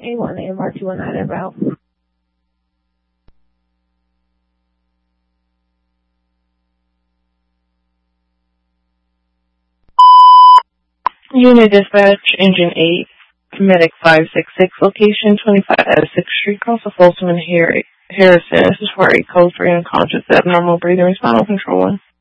A1 AMR219 about. Unit Dispatch, Engine 8, Medic 566, location 25 6th Street, across the Folsom and Harrison. This is for a code for unconscious abnormal breathing, spinal control 1.